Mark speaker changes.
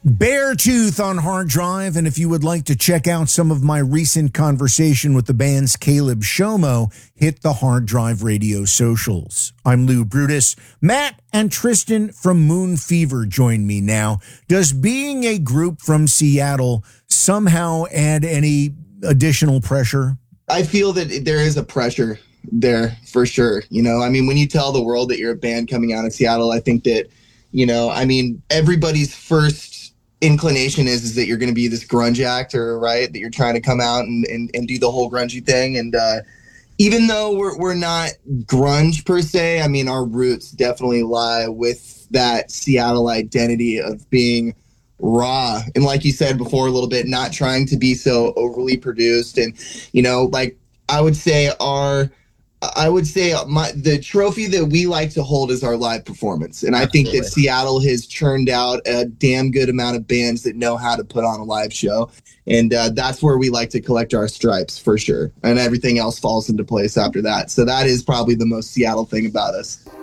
Speaker 1: Beartooth on hard drive, and if you would like to check out some of my recent conversation with the band's Caleb Shomo, hit the Hard Drive Radio socials. I'm Lou Brutus. Matt and Tristan from Moon Fever join me now. Does being a group from Seattle somehow add any additional pressure?
Speaker 2: I feel that there is a pressure there for sure. You know, I mean, when you tell the world that you're a band coming out of Seattle, I think that, you know, I mean, everybody's first inclination is that you're going to be this grunge actor, right? That you're trying to come out and do the whole grungy thing. And even though we're not grunge per se, I mean, our roots definitely lie with that Seattle identity of being raw. And like you said before a little bit, not trying to be so overly produced. And, you know, like I would say the trophy that we like to hold is our live performance. And I think that Seattle has churned out a damn good amount of bands that know how to put on a live show. And that's where we like to collect our stripes for sure. And everything else falls into place after that. So that is probably the most Seattle thing about us.